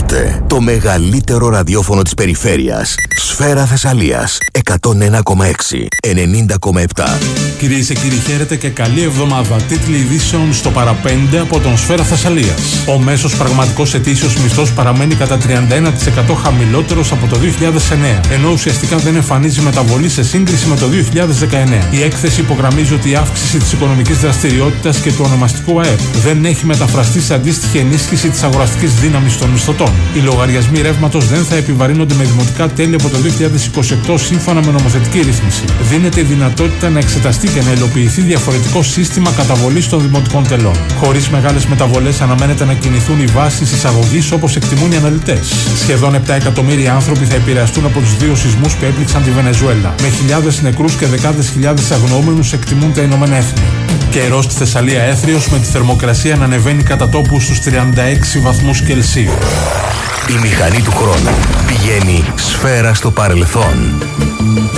Ακούτε το μεγαλύτερο ραδιόφωνο της περιφέρειας. Σφαίρα Θεσσαλίας 101,6, 90,7. Κυρίες και κύριοι, χαίρετε και καλή εβδομάδα. Τίτλοι ειδήσεων στο παραπέντε από τον Σφαίρα Θεσσαλίας. Ο μέσος πραγματικός ετήσιος μισθός παραμένει κατά 31% χαμηλότερος από το 2009, ενώ ουσιαστικά δεν εμφανίζει μεταβολή σε σύγκριση με το 2019. Η έκθεση υπογραμμίζει ότι η αύξηση της οικονομικής δραστηριότητας και του ονομαστικού ΑΕΠ δεν έχει μεταφραστεί σε αντίστοιχη ενίσχυση της αγοραστικής δύναμης των μισθωτών. Οι λογαριασμοί ρεύματος δεν θα επιβαρύνονται με δημοτικά τέλη από το 2028 σύμφωνα με νομοθετική ρύθμιση. Δίνεται η δυνατότητα να εξεταστεί και να υλοποιηθεί διαφορετικό σύστημα καταβολής των δημοτικών τελών. Χωρίς μεγάλες μεταβολές αναμένεται να κινηθούν οι βάσεις εισαγωγής όπως εκτιμούν οι αναλυτές. Σχεδόν 7 εκατομμύρια άνθρωποι θα επηρεαστούν από τους δύο σεισμούς που έπληξαν τη Βενεζουέλα. Με χιλιάδες νεκρούς και δεκάδες χιλιάδες αγνοούμενους εκτιμούν τα Ηνωμένα Έθνη. Καιρός στη Θεσσαλία έθριος, με τη θερμοκρασία να ανεβαίνει κατά τόπου στους 36 βαθμούς Κελσίου. Η μηχανή του χρόνου πηγαίνει σφαίρα στο παρελθόν.